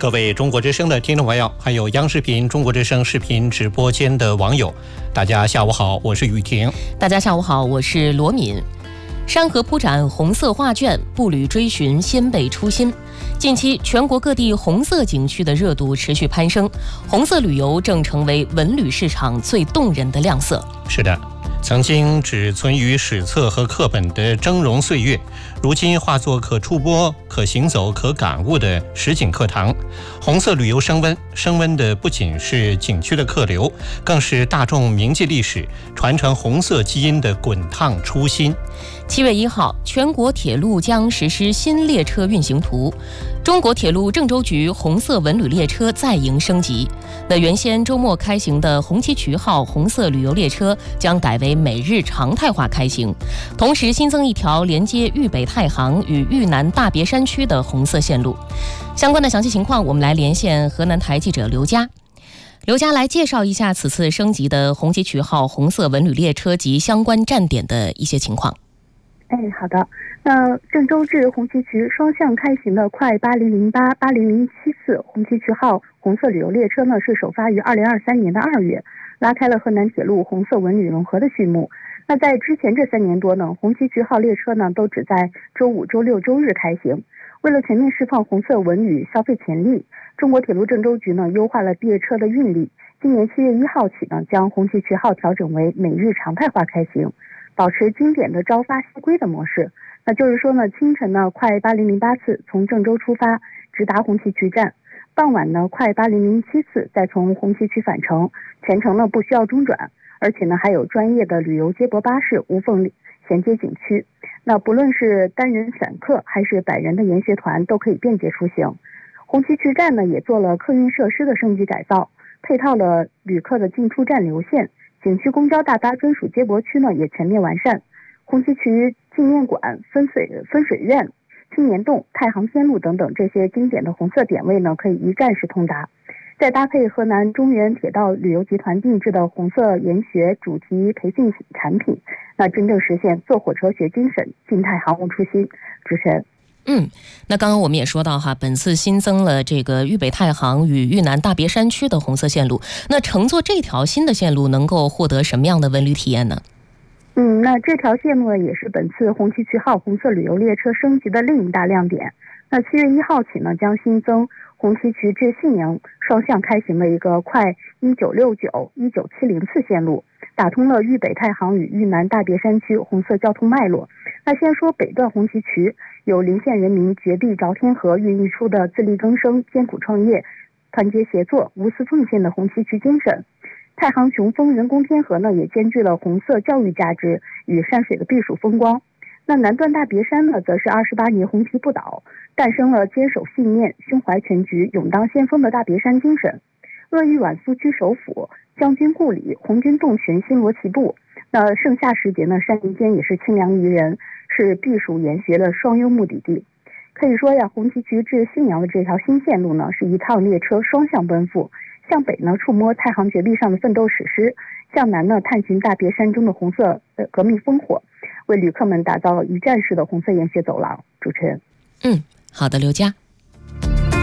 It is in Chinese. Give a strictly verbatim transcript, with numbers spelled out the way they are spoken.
各位中国之声的听众朋友，还有央视频中国之声视频直播间的网友，大家下午好，我是雨婷。 大家下午好，我是罗敏。山河铺展红色画卷，步履追寻先辈初心。近期全国各地红色景区的热度持续攀升，红色旅游正成为文旅市场最动人的亮色。 是的，曾经只存于史册和课本的峥嵘岁月，如今化作可触摸、可行走、可感悟的实景课堂。红色旅游升温，升温的不仅是景区的客流，更是大众铭记历史、传承红色基因的滚烫初心。 七月一号，全国铁路将实施新列车运行图，中国铁路郑州局红色文旅列车再迎升级。那原先周末开行的红旗渠号红色旅游列车将改为每日常态化开行，同时新增一条连接豫北太行与豫南大别山区的红色线路。相关的详细情况，我们来连线河南台记者刘佳。刘佳来介绍一下此次升级的红旗渠号红色文旅列车及相关站点的一些情况。 哎，好的。那郑州至红旗渠双向开行的快八零零八、八零零七次红旗渠号红色旅游列车呢，是首发于二零二三年的二月，拉开了河南铁路红色文旅融合的序幕。那在之前这三年多呢，红旗渠号列车呢都只在周五、周六、周日开行。为了全面释放红色文旅消费潜力，中国铁路郑州局呢优化了列车的运力。今年七月一号起呢，将红旗渠号调整为每日常态化开行，保持经典的朝发夕归的模式。那就是说呢，清晨呢快八零零八次从郑州出发，直达红旗渠站；傍晚呢快八零零七次再从红旗渠返程，全程呢不需要中转，而且呢还有专业的旅游接驳巴士无缝衔接景区。那不论是单人散客还是百人的研学团都可以便捷出行。红旗渠站呢也做了客运设施的升级改造，配套了旅客的进出站流线，景区公交大巴专属接驳区呢也全面完善。红旗渠纪念馆、分水分水院、青年洞、太行天路等等这些经典的红色点位呢，可以一站式通达。再搭配河南中原铁道旅游集团定制的红色研学主题培训产品，那真正实现坐火车学精神，进太行无初心。主持人。 嗯，那刚刚我们也说到哈，本次新增了这个豫北太行与豫南大别山区的红色线路。那乘坐这条新的线路能够获得什么样的文旅体验呢？ 嗯，那这条线路也是本次红旗渠号红色旅游列车升级的另一大亮点。那七月一号起呢，将新增红旗渠至信阳双向开行的一个快一九六九、一九七零次线路，打通了豫北太行与豫南大别山区红色交通脉络。那先说北段红旗渠，有邻县人民绝壁着天河孕育出的自力更生、艰苦创业、团结协作、无私奉献的红旗渠精神。太行雄风人工天河呢，也兼具了红色教育价值与山水的避暑风光。那南段大别山呢，则是二十八年红旗不倒，诞生了坚守信念、胸怀全局、勇当先锋的大别山精神。鄂豫皖苏区首府，将军故里，红军洞穴新罗旗部。那盛夏时节呢，山林间也是清凉宜人，是避暑研学的双优目的地。可以说呀，红旗渠至信阳的这条新线路呢，是一趟列车双向奔赴。向北呢，触摸太行绝壁上的奋斗史诗；向南呢，探寻大别山中的红色呃革命烽火，为旅客们打造一站式的红色研学走廊。主持人。 嗯，好的，刘佳。